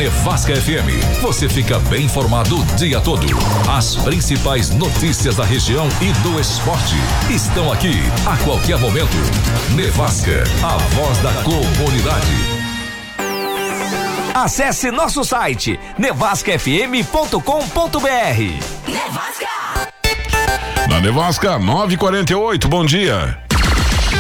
Nevasca FM, você fica bem informado o dia todo. As principais notícias da região e do esporte estão aqui a qualquer momento. Nevasca, a voz da comunidade. Acesse nosso site nevascafm.com.br. Na Nevasca 948, bom dia.